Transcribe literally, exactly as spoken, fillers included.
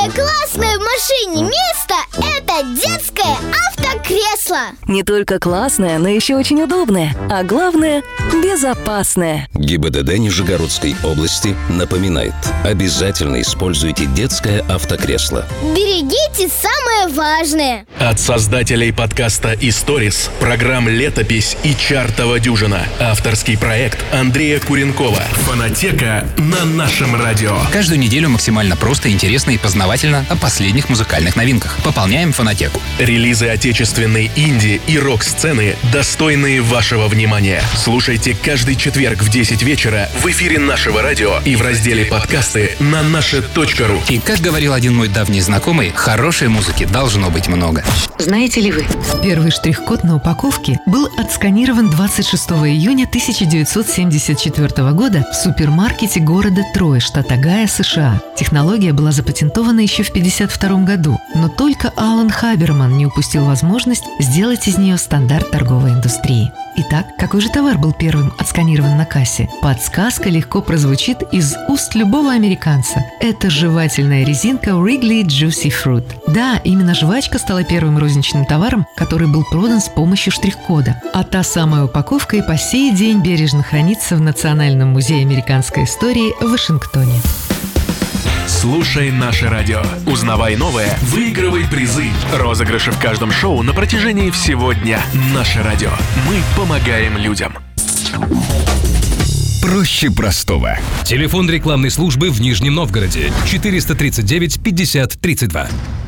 Самое классное в машине место – это детское автокресло. Не только классное, но еще очень удобное. А главное – безопасное. ГИБДД Нижегородской области напоминает: обязательно используйте детское автокресло. Берегите самое важное. От создателей подкаста «Историс», программ «Летопись» и «Чартова дюжина». Авторский проект Андрея Куренкова. Фонотека на нашем радио. Каждую неделю максимально просто, интересно и познавательно о последних музыкальных новинках. Пополняем фонотеку. Релизы отечественной инди и рок-сцены, достойные вашего внимания. Слушайте каждый четверг в десять вечера в эфире нашего радио и в разделе «Подкасты» на наше точка ру. И, как говорил один мой давний знакомый, хорошей музыки должно быть много. Знаете ли вы? Первый штрих-код на упаковке был отсканирован двадцать шестого июня тысяча девятьсот семьдесят четвёртого года в супермаркете города Трой, штат Огайо, США. Технология была запатентована еще в пятьдесят втором году, но только Алан Хаберман не упустил возможность сделать из нее стандарт торговой индустрии. Итак, какой же товар был первым отсканирован на кассе? Подсказка легко прозвучит из уст любого американца. Это жевательная резинка Wrigley Juicy Fruit. Да, именно жвачка стала первым розничным товаром, который был продан с помощью штрих-кода. А та самая упаковка и по сей день бережно хранится в Национальном музее американской истории в Вашингтоне. Слушай наше радио. Узнавай новое, выигрывай призы. Розыгрыши в каждом шоу на протяжении всего дня. Наше радио. Мы помогаем людям. Проще простого. Телефон рекламной службы в Нижнем Новгороде. четыреста тридцать девять пятьдесят тридцать два.